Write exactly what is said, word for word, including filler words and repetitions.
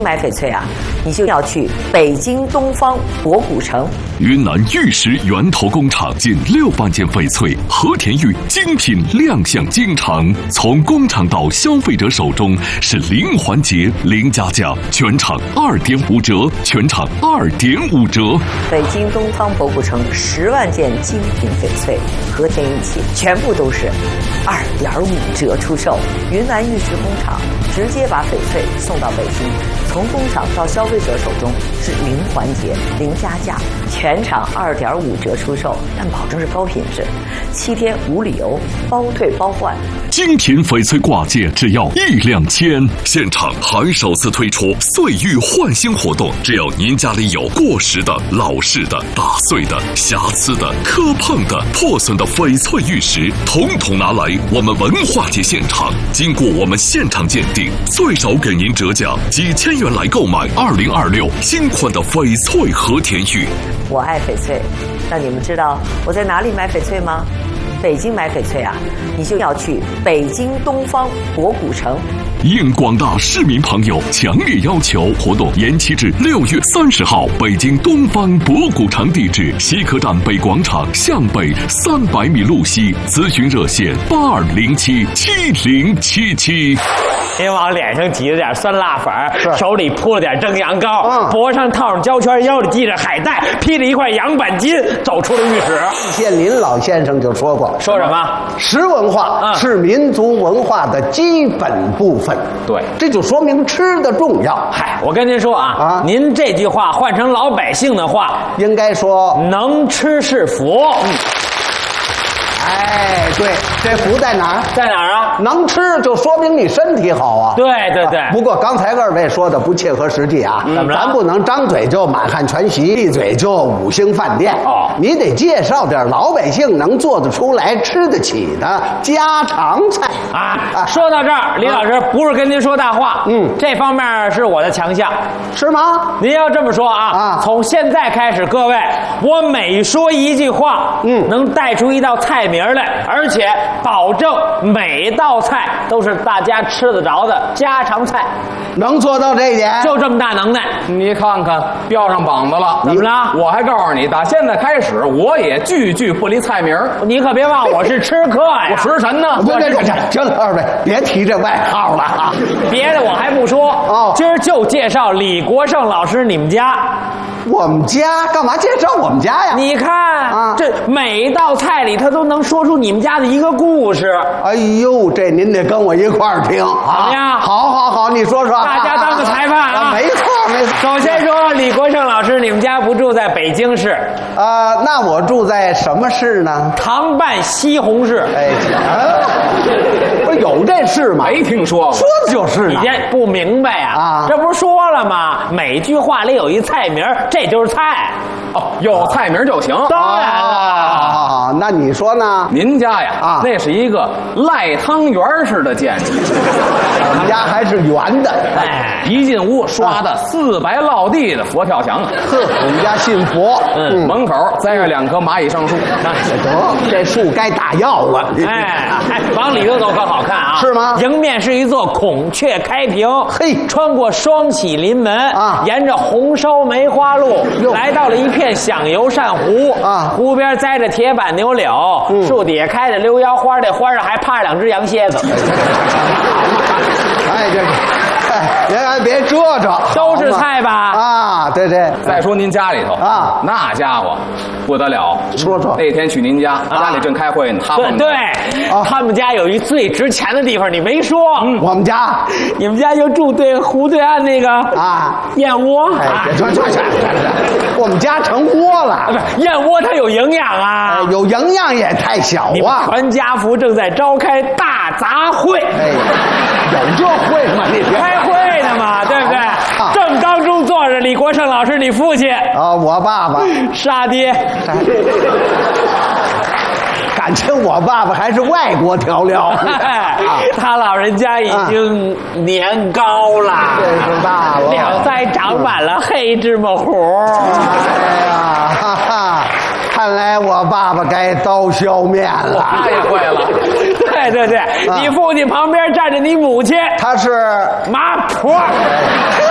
买翡翠啊，你就要去北京东方博古城。 云南玉石源头工厂近六万件翡翠和田玉精品亮相京城，从工厂到消费者手中是零环节、零加价，全场二点五折，全场二点五折。 北京东方博古城十万件精品翡翠和田玉器，全部都是二点五折出售。云南玉石工厂直接把翡翠送到北京。从工厂到消费者手中是零环节、零加价，全场二点五折出售，但保证是高品质，七天无理由，包退包换。 精品翡翠挂件只要一两千，现场还首次推出岁玉换新活动，只要您家里有过时的、老式的、打碎的、瑕疵的、磕碰的、破损的翡翠玉石，统统拿来我们文化节现场，经过我们现场鉴定，最少给您折价几千元来购买二零二六新款的翡翠和田玉。 我爱翡翠，那你们知道我在哪里买翡翠吗？北京买翡翠啊，你就要去北京东方博古城。 应广大市民朋友强烈要求，活动延期至六月三十号。北京东方博古城地址：西客站北广场向北三百米路西。咨询热线：八二零七七零七七。 您往脸上挤了点酸辣粉，手里铺了点蒸羊羔，嗯、脖上套上胶圈，腰里系着海带，披着一块羊板筋，走出了浴室。 季羡林老先生就说过：“ 说什么？ 食文化、嗯、是民族文化的基本部分。” 对， 这就说明吃的重要。 嗨，我跟您说啊，啊您这句话换成老百姓的话， 应该说能吃是福。嗯哎，对，这福在哪儿？ 在哪儿啊？ 能吃就说明你身体好啊。 对对对。 啊、不过刚才二位说的不切合实际啊， 怎么了？ 咱不能张嘴就满汉全席，闭嘴就五星饭店。哦，你得介绍点老百姓能做得出来、吃得起的家常菜啊。啊说到这儿，李老师、啊、不是跟您说大话，嗯，这方面是我的强项， 是吗？ 您要这么说啊，啊，从现在开始，各位，我每说一句话，嗯，能带出一道菜名来，而且保证每道菜都是大家吃得着的家常菜， 能做到这一点， 就这么大能耐。 你看看，标上膀子了， 怎么了？ 我还告诉你，打现在开始，我也句句不离菜名。 你可别忘，我是吃客呀， 我食神呢。 我这这行了，二位别提这外号了啊， 别的我还不说哦，今儿就介绍李国盛老师你们家。 我们家干嘛介绍我们家呀？ 你看啊，这每一道菜里他都能说出你们家的一个故事。 哎呦，这您得跟我一块儿听，怎么样？ 好好好，你说说。 大家当个裁判啊！ 啊没错没错。 首先说，李国盛老师，你们家不住在北京市？ 啊、呃，那我住在什么市呢？ 糖拌西红柿。 哎，不是有这事吗？ 没听说过。 说的就是你这不明白呀？啊，这不是说了吗？每句话里有一菜名，这就是菜。 哦，有菜名就行。 当然了。 啊，那你说呢？ 您家呀，啊，那是一个赖汤圆式的建筑。 我们家还是圆的。 哎，一进屋刷的四白落地的佛跳墙。 呵，我们家信佛。 嗯，门口栽着两棵蚂蚁上树。 得，这树该打药了。 哎哎，往里头走可好看啊？ 是吗？ 迎面是一座孔雀开屏， 嘿， 穿过双喜临门啊， 沿着红烧梅花路来到了一片响油扇湖啊，湖边栽着铁板牛柳，嗯、树底下开着溜腰花，这花上还趴着两只羊蝎子。 哎，这个。哎，别别遮着， 都是菜吧？ 啊，对对。 再说您家里头啊，那家伙不得了。 说说那天去您家，家里正开会呢，他们对，他们家有一最值钱的地方，你没说。 我们家， 你们家就住对湖对岸那个啊燕窝。 哎，行行行，我们家成窝了。 不是燕窝，它有营养啊， 有营养也太小啊。 传家福正在召开大杂烩。 哎，有这会吗？你开会呢嘛，对不对？啊、正当中坐着李国盛老师，你父亲啊，我爸爸， 杀爹。 感情我爸爸还是外国调料， 啊、他老人家已经年高了， 岁数大了， 两腮长满了黑芝麻糊。 哎呀，哈哈，看来我爸爸该刀削面了。 太会了。 对对对，啊、你父亲旁边站着你母亲， 她是麻婆。